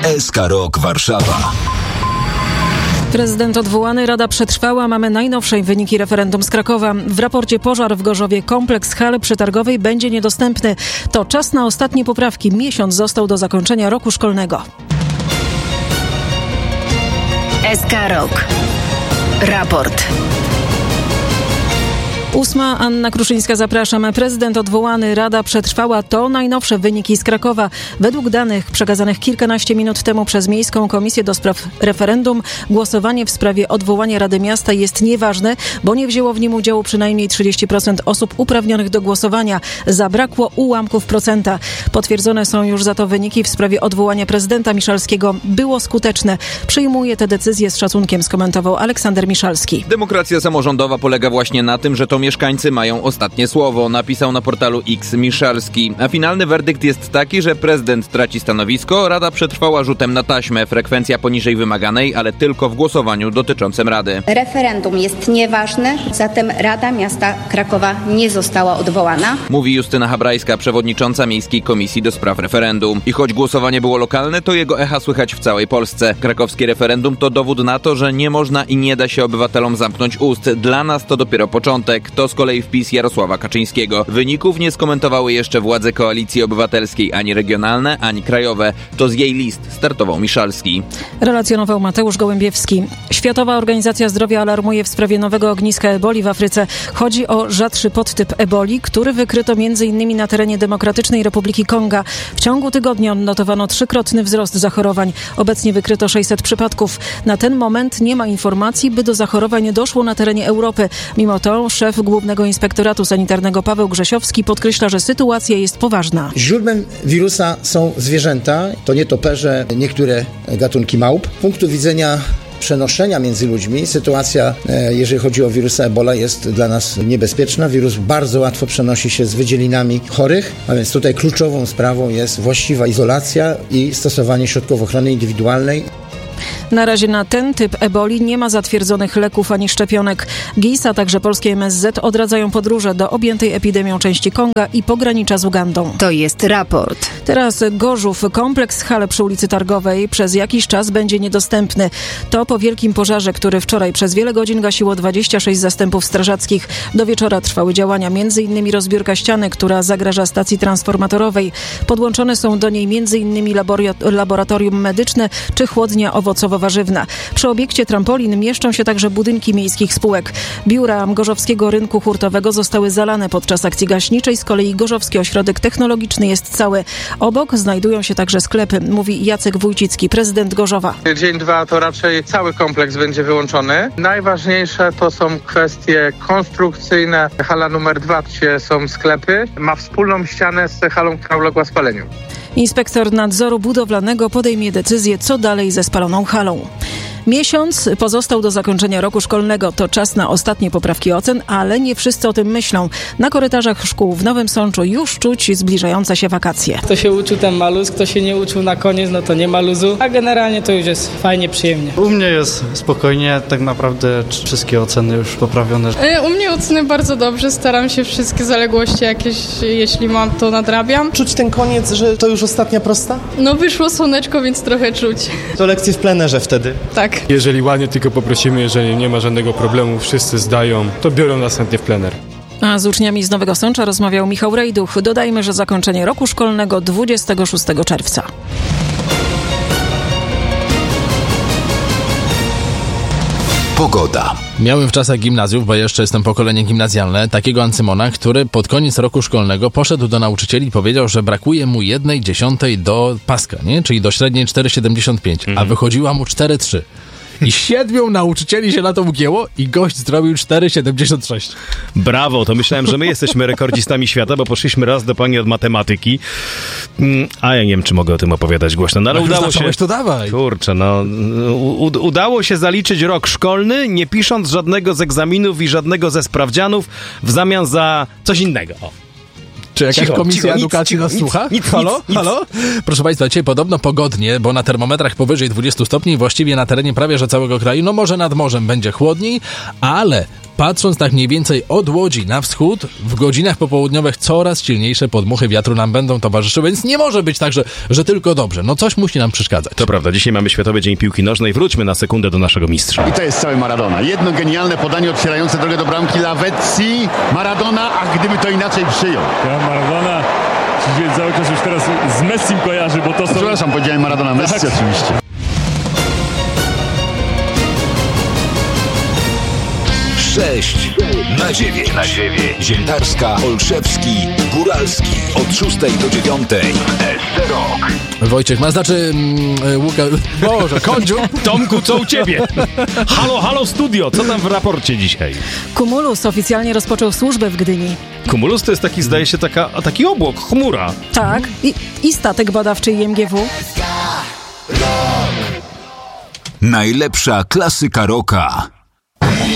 SK Rok Warszawa. Prezydent odwołany, Rada przetrwała. Mamy najnowsze wyniki referendum z Krakowa. W raporcie pożar w Gorzowie. Kompleks hali przetargowej będzie niedostępny. To czas na ostatnie poprawki. Miesiąc został do zakończenia roku szkolnego. SK Rok. Raport. 8. Anna Kruszyńska, zapraszam. Prezydent odwołany, Rada przetrwała. To najnowsze wyniki z Krakowa. Według danych przekazanych kilkanaście minut temu przez Miejską Komisję do Spraw Referendum, głosowanie w sprawie odwołania Rady Miasta jest nieważne, bo nie wzięło w nim udziału przynajmniej 30% osób uprawnionych do głosowania. Zabrakło ułamków procenta. Potwierdzone są już za to wyniki w sprawie odwołania prezydenta Miszalskiego. Było skuteczne. Przyjmuje te decyzje z szacunkiem, skomentował Aleksander Miszalski. Demokracja samorządowa polega właśnie na tym, że to mieszkańcy mają ostatnie słowo, napisał na portalu X Miszalski. A finalny werdykt jest taki, że prezydent traci stanowisko, Rada przetrwała rzutem na taśmę, frekwencja poniżej wymaganej, ale tylko w głosowaniu dotyczącym Rady. Referendum jest nieważne, zatem Rada Miasta Krakowa nie została odwołana. Mówi Justyna Habrajska, przewodnicząca Miejskiej Komisji do Spraw Referendum. I choć głosowanie było lokalne, to jego echa słychać w całej Polsce. Krakowskie referendum to dowód na to, że nie można i nie da się obywatelom zamknąć ust. Dla nas to dopiero początek. To z kolei wpis Jarosława Kaczyńskiego. Wyników nie skomentowały jeszcze władze Koalicji Obywatelskiej, ani regionalne, ani krajowe. To z jej list startował Miszalski. Relacjonował Mateusz Gołębiewski. Światowa Organizacja Zdrowia alarmuje w sprawie nowego ogniska eboli w Afryce. Chodzi o rzadszy podtyp eboli, który wykryto m.in. na terenie Demokratycznej Republiki Konga. W ciągu tygodnia odnotowano 3-krotny wzrost zachorowań. Obecnie wykryto 600 przypadków. Na ten moment nie ma informacji, by do zachorowań doszło na terenie Europy. Mimo to szef Głównego Inspektoratu Sanitarnego Paweł Grzesiowski podkreśla, że sytuacja jest poważna. Źródłem wirusa są zwierzęta, to nietoperze, niektóre gatunki małp. Z punktu widzenia przenoszenia między ludźmi sytuacja, jeżeli chodzi o wirusa Ebola, jest dla nas niebezpieczna. Wirus bardzo łatwo przenosi się z wydzielinami chorych, a więc tutaj kluczową sprawą jest właściwa izolacja i stosowanie środków ochrony indywidualnej. Na razie na ten typ eboli nie ma zatwierdzonych leków ani szczepionek. GIS, a także polskie MSZ odradzają podróże do objętej epidemią części Konga i pogranicza z Ugandą. To jest raport. Teraz Gorzów. Kompleks hali przy ulicy Targowej przez jakiś czas będzie niedostępny. To po wielkim pożarze, który wczoraj przez wiele godzin gasiło 26 zastępów strażackich. Do wieczora trwały działania, m.in. rozbiórka ściany, która zagraża stacji transformatorowej. Podłączone są do niej m.in. laboratorium medyczne czy chłodnia owocowo-warzywna. Przy obiekcie trampolin mieszczą się także budynki miejskich spółek. Biura Gorzowskiego Rynku Hurtowego zostały zalane podczas akcji gaśniczej. Z kolei Gorzowski Ośrodek Technologiczny jest cały. Obok znajdują się także sklepy, mówi Jacek Wójcicki, prezydent Gorzowa. Dzień 2 to raczej cały kompleks będzie wyłączony. Najważniejsze to są kwestie konstrukcyjne. Hala numer 2, gdzie są sklepy, ma wspólną ścianę z halą, która uległa spaleniu. Inspektor nadzoru budowlanego podejmie decyzję, co dalej ze spaloną halą. Miesiąc pozostał do zakończenia roku szkolnego. To czas na ostatnie poprawki ocen, ale nie wszyscy o tym myślą. Na korytarzach szkół w Nowym Sączu już czuć zbliżające się wakacje. Kto się uczył, ten ma luz, kto się nie uczył na koniec, no to nie ma luzu. A generalnie to już jest fajnie, przyjemnie. U mnie jest spokojnie, tak naprawdę wszystkie oceny już poprawione. U mnie oceny bardzo dobrze, staram się wszystkie zaległości jakieś, jeśli mam, to nadrabiam. Czuć ten koniec, że to już ostatnia prosta? No wyszło słoneczko, więc trochę czuć. To lekcje w plenerze wtedy? Tak. Jeżeli ładnie tylko poprosimy, jeżeli nie ma żadnego problemu, wszyscy zdają, to biorą następnie w plener. A z uczniami z Nowego Sącza rozmawiał Michał Rejduch. Dodajmy, że zakończenie roku szkolnego 26 czerwca. Pogoda. Miałem w czasach gimnazjów, bo jeszcze jestem pokolenie gimnazjalne, takiego Ancymona, który pod koniec roku szkolnego poszedł do nauczycieli i powiedział, że brakuje mu 1/10 do paska, nie? Czyli do średniej 4,75, a wychodziła mu 4,3. I 7 nauczycieli się na to ugięło i gość zrobił 4,76. Brawo, to myślałem, że my jesteśmy rekordzistami świata, bo poszliśmy raz do pani od matematyki, a ja nie wiem, czy mogę o tym opowiadać głośno, no ale udało się... to dawaj. Kurczę, no udało się zaliczyć rok szkolny, nie pisząc żadnego z egzaminów i żadnego ze sprawdzianów w zamian za coś innego. O. Czy jakaś komisja edukacji nas słucha? Halo? Proszę Państwa, dzisiaj podobno pogodnie, bo na termometrach powyżej 20 stopni, właściwie na terenie prawie że całego kraju, no może nad morzem będzie chłodniej, ale Patrząc tak mniej więcej od Łodzi na wschód, w godzinach popołudniowych coraz silniejsze podmuchy wiatru nam będą towarzyszyły, więc nie może być tak, że tylko dobrze. No coś musi nam przeszkadzać. To prawda, dzisiaj mamy Światowy Dzień Piłki Nożnej. Wróćmy na sekundę do naszego mistrza. I to jest cały Maradona. Jedno genialne podanie otwierające drogę do bramki Lavezzi. Maradona, a gdyby to inaczej przyjął. Maradona się cały czas już teraz z Messim kojarzy, bo to są... Przepraszam, powiedziałem Maradona, Messi tak. Oczywiście. 6/9. Ziętarska, Olszewski, Góralski. Od 6 do 9. S-Rock. Wojciech ma, znaczy Łukasz... Boże, Kądziu. Tomku, co u ciebie? Halo studio, co tam w raporcie dzisiaj? Cumulus oficjalnie rozpoczął służbę w Gdyni. Cumulus to jest taki, zdaje się, taki obłok, chmura. Tak, i statek badawczy IMGW. Najlepsza klasyka rocka.